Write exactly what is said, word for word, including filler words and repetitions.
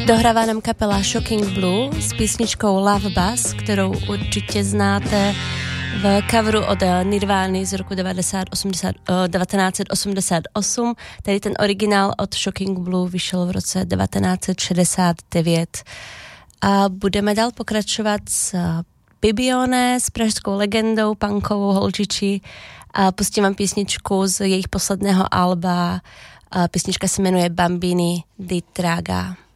Dohrává nám kapela Shocking Blue s písničkou Love Buzz, kterou určitě znáte v coveru od Nirvány z roku devatenáct set osmdesát osm. Tady ten originál od Shocking Blue vyšel v roce devatenáct set šedesát devět. A budeme dál pokračovat s Bibione, s pražskou legendou, punkovou holčičí. A pustím vám písničku z jejich posledného alba. A písnička se jmenuje Bambini di Traga.